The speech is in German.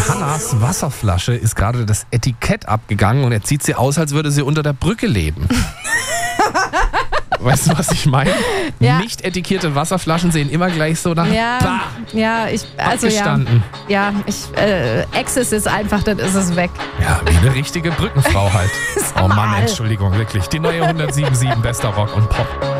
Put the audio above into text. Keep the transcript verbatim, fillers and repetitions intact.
Hannas Wasserflasche ist gerade das Etikett abgegangen und er zieht sie aus, als würde sie unter der Brücke leben. Weißt du, was ich meine? Ja. Nicht etikettierte Wasserflaschen sehen immer gleich so nach Ja, bah, ja, ich, also ja, abgestanden. ja, ich, äh, Access ist einfach, dann ist es weg. Ja, wie eine richtige Brückenfrau halt. Sag Oh Mann, mal. Entschuldigung, wirklich. Die neue hundertsieben Komma sieben bester Rock und Pop.